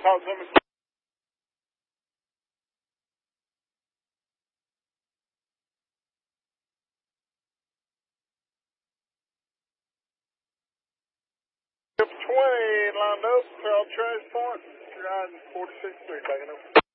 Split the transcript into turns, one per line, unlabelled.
Talk to me. Up 20 lined up, crowd trash point, riding 46-3, taking over.